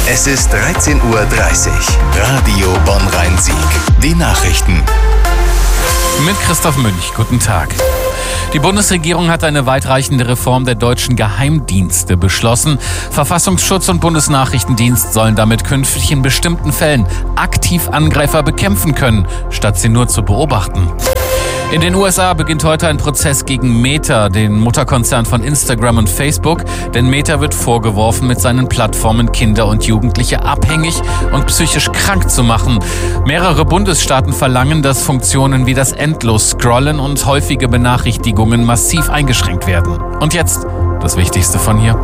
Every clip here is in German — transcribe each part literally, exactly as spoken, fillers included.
Es ist dreizehn Uhr dreißig. Radio Bonn-Rhein-Sieg. Die Nachrichten. Mit Christoph Münch. Guten Tag. Die Bundesregierung hat eine weitreichende Reform der deutschen Geheimdienste beschlossen. Verfassungsschutz und Bundesnachrichtendienst sollen damit künftig in bestimmten Fällen aktiv Angreifer bekämpfen können, statt sie nur zu beobachten. In den U S A beginnt heute ein Prozess gegen Meta, den Mutterkonzern von Instagram und Facebook, denn Meta wird vorgeworfen, mit seinen Plattformen Kinder und Jugendliche abhängig und psychisch krank zu machen. Mehrere Bundesstaaten verlangen, dass Funktionen wie das Endlos-Scrollen und häufige Benachrichtigungen massiv eingeschränkt werden. Und jetzt das Wichtigste von hier.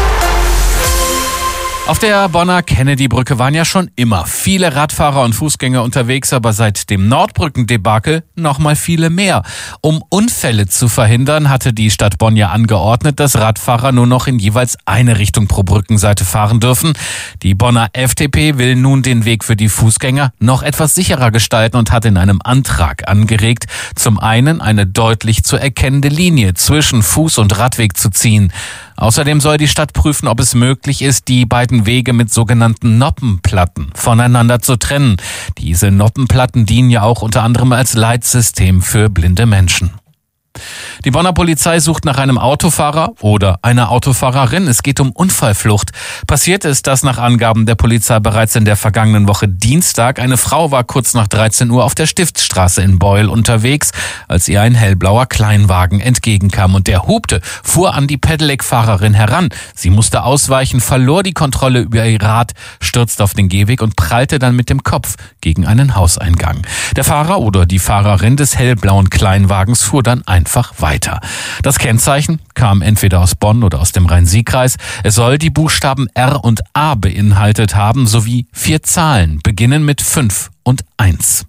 Auf der Bonner Kennedy-Brücke waren ja schon immer viele Radfahrer und Fußgänger unterwegs, aber seit dem Nordbrücken-Debakel noch mal viele mehr. Um Unfälle zu verhindern, hatte die Stadt Bonn ja angeordnet, dass Radfahrer nur noch in jeweils eine Richtung pro Brückenseite fahren dürfen. Die Bonner F D P will nun den Weg für die Fußgänger noch etwas sicherer gestalten und hat in einem Antrag angeregt, zum einen eine deutlich zu erkennende Linie zwischen Fuß- und Radweg zu ziehen. Außerdem soll die Stadt prüfen, ob es möglich ist, die beiden Wege mit sogenannten Noppenplatten voneinander zu trennen. Diese Noppenplatten dienen ja auch unter anderem als Leitsystem für blinde Menschen. Die Bonner Polizei sucht nach einem Autofahrer oder einer Autofahrerin. Es geht um Unfallflucht. Passiert ist, dass nach Angaben der Polizei bereits in der vergangenen Woche Dienstag eine Frau war kurz nach dreizehn Uhr auf der Stiftsstraße in Beuel unterwegs, als ihr ein hellblauer Kleinwagen entgegenkam und der hupte, fuhr an die Pedelec-Fahrerin heran. Sie musste ausweichen, verlor die Kontrolle über ihr Rad, stürzte auf den Gehweg und prallte dann mit dem Kopf gegen einen Hauseingang. Der Fahrer oder die Fahrerin des hellblauen Kleinwagens fuhr dann einfach weiter. Das Kennzeichen kam entweder aus Bonn oder aus dem Rhein-Sieg-Kreis. Es soll die Buchstaben R und A beinhaltet haben, sowie vier Zahlen, beginnen mit fünf und eins.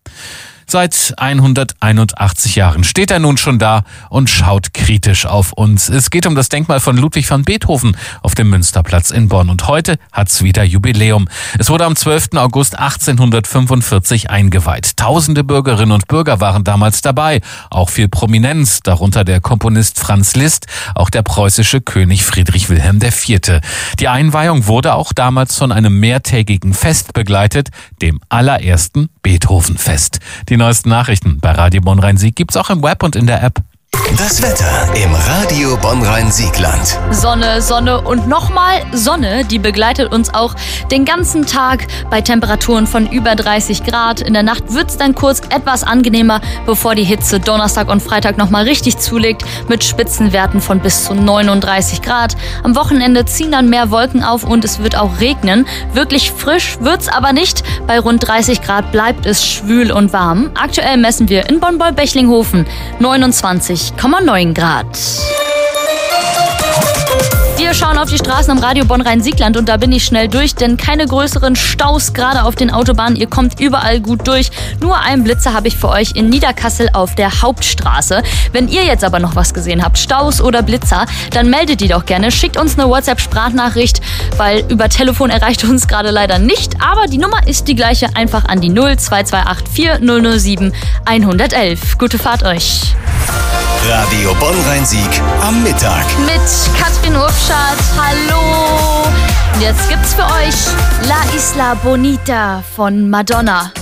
Seit hunderteinundachtzig Jahren steht er nun schon da und schaut kritisch auf uns. Es geht um das Denkmal von Ludwig van Beethoven auf dem Münsterplatz in Bonn. Und heute hat's wieder Jubiläum. Es wurde am zwölften August achtzehnhundertfünfundvierzig eingeweiht. Tausende Bürgerinnen und Bürger waren damals dabei. Auch viel Prominenz, darunter der Komponist Franz Liszt, auch der preußische König Friedrich Wilhelm der Vierte. Die Einweihung wurde auch damals von einem mehrtägigen Fest begleitet, dem allerersten Beethovenfest. Die neuesten Nachrichten bei Radio Bonn-Rhein-Sieg gibt's auch im Web und in der App. Das Wetter im Radio Bonn-Rhein-Siegland. Sonne, Sonne und nochmal Sonne, die begleitet uns auch den ganzen Tag bei Temperaturen von über dreißig Grad. In der Nacht wird's dann kurz etwas angenehmer, bevor die Hitze Donnerstag und Freitag nochmal richtig zulegt mit Spitzenwerten von bis zu neununddreißig Grad. Am Wochenende ziehen dann mehr Wolken auf und es wird auch regnen. Wirklich frisch wird's aber nicht. Bei rund dreißig Grad bleibt es schwül und warm. Aktuell messen wir in Bonn-Boll-Bechlinghofen neunundzwanzig Komma neun Grad. Wir schauen auf die Straßen am Radio Bonn-Rhein-Siegland und da bin ich schnell durch, denn keine größeren Staus gerade auf den Autobahnen. Ihr kommt überall gut durch. Nur einen Blitzer habe ich für euch in Niederkassel auf der Hauptstraße. Wenn ihr jetzt aber noch was gesehen habt, Staus oder Blitzer, dann meldet die doch gerne. Schickt uns eine WhatsApp-Sprachnachricht, weil über Telefon erreicht uns gerade leider nicht. Aber die Nummer ist die gleiche, einfach an die null zwei zwei acht vier null null sieben eins eins eins. Gute Fahrt euch. Radio Bonn-Rhein-Sieg am Mittag. Mit Katrin Urfschat, hallo. Und jetzt gibt's für euch La Isla Bonita von Madonna.